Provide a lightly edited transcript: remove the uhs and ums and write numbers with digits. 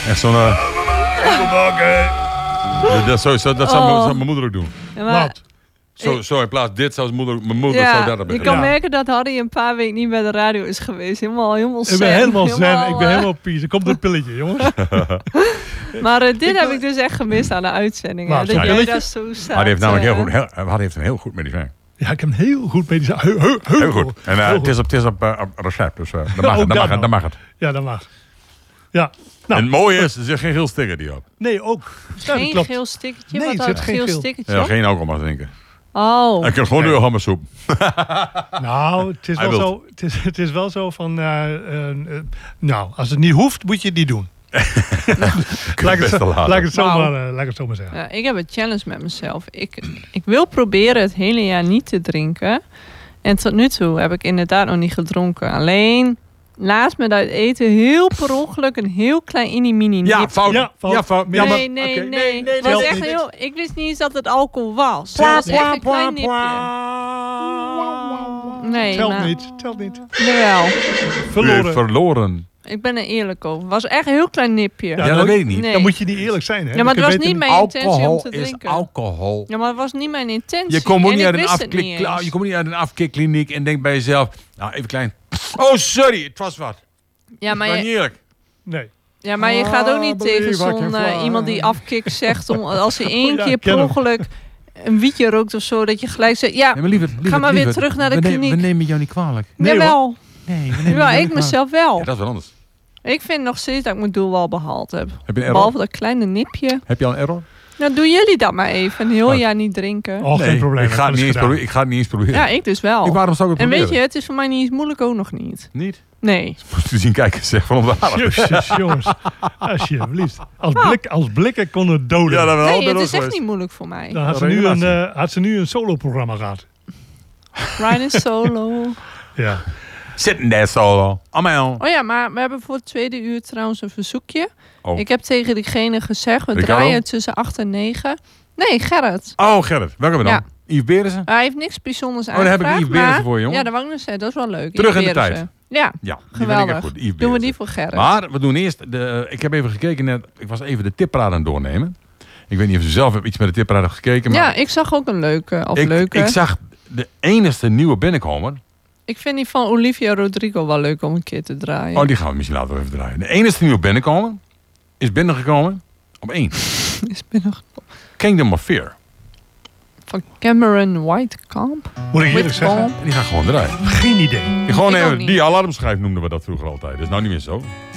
Echt zo'n... Dat zou mijn moeder ook doen. Ja, maar, Zo in plaats dit zou mijn moeder zou dat hebben. Je kan merken dat Harry een paar weken niet bij de radio is geweest. Helemaal Ik ben helemaal zen. Ik ben helemaal pies. Er komt een pilletje, jongens. Maar dit heb ik dus echt gemist aan de uitzending. Nou, Dat jij daar zo staat. Harry heeft namelijk heeft een heel goed medicijn. Ja, ik heb een heel goed medicijn. Heel goed. En het is op recept, dus dat mag het. Ja, dat mag. Ja. Nou, en het mooie is, er zit geen geel sticker die op. Nee, ook. Geen geel stickertje? Nee, wat er zit geen geel geel. stickertje? Ja, geen alcohol maar drinken. Oh. Ik heb gewoon nu hammersoep. Nou, het is wel zo van... nou, als het niet hoeft, moet je het niet doen. Laat ik het zo maar zeggen. Ja, ik heb een challenge met mezelf. Ik wil proberen het hele jaar niet te drinken. En tot nu toe heb ik inderdaad nog niet gedronken. Alleen... Laatst met uit eten heel per ongeluk een heel klein mini nipje. Ja, fout. Ja, fout. Ja, nee. Was echt heel, ik wist niet eens dat het alcohol was. Het was echt een klein nipje. Nee, Telt niet. Jawel. Verloren. Ik ben er eerlijk over. Het was echt een heel klein nipje. Ja, dat weet ik niet. Nee. Dan moet je niet eerlijk zijn, hè? Ja, maar het was niet mijn intentie om te is drinken. Alcohol. Ja, maar het was niet mijn intentie. Je komt niet uit een afkikkliniek en denkt bij jezelf... Nou, even klein. Oh, sorry, het was wat. Ja, maar niet eerlijk. Nee. Ja, maar je gaat ook niet tegen zo'n iemand die afkikt zegt... als hij één keer per ongeluk een wietje rookt of zo... dat je gelijk zegt... Ja, maar ga maar weer terug naar de kliniek. We nemen jou niet kwalijk. Jawel. Nee, ik mezelf wel. Ja, dat is wel anders. Ik vind nog steeds dat ik mijn doel wel behaald heb. Heb je een error? Behalve dat kleine nipje. Heb je al een error? Nou, doen jullie dat maar even. Een heel jaar niet drinken. Oh, geen probleem. Ik ga het niet eens proberen. Ja, ik dus wel. Waarom zou ik het en proberen? weet je, het is voor mij niet eens moeilijk, ook nog niet. Niet? Nee. Moest u zien kijken, zeg van Jezus, jongens. Alsjeblieft. Als blikken kon het doden. Ja, dat wel. Nee, het is echt niet moeilijk voor mij. Dan had ze nu een solo-programma gehad. Ryan is solo. Ja. Zitten daar solo. Allemaal. Oh ja, maar we hebben voor het tweede uur trouwens een verzoekje. Oh. Ik heb tegen diegene gezegd, we Ricardo? draaien tussen 8 en 9. Nee, Gerrit. Oh, Gerrit. Welke we dan? Ja. Yves Berensen? Hij heeft niks bijzonders dan aangevraagd. heb ik Yves Berensen voor je, jongen. Ja, dat wou ik nog zeggen. Dat is wel leuk. Terug Yves in de Berensen. tijd. Ja, geweldig. Geweldig. Die vind ik echt goed. Doen we die voor Gerrit. Maar we doen eerst... Ik heb even gekeken net... Ik was even de tipparade aan het doornemen. Ik weet niet of ze zelf iets met de tipparade hebben gekeken. Maar ja, ik zag ook een leuke. ik zag de enige nieuwe binnenkomer. Ik vind die van Olivia Rodrigo wel leuk om een keer te draaien. Oh, die gaan we misschien later even draaien. De enige nieuwe binnenkomer is binnengekomen op 1. Is binnengekomen. Kingdom of Fear. Van Cameron Whitecamp. Moet ik eerlijk zeggen? Die gaan gewoon draaien. Geen idee. Gewoon Ik ook even, niet. die alarmschijf noemden we dat vroeger altijd. Dat is nou niet meer zo.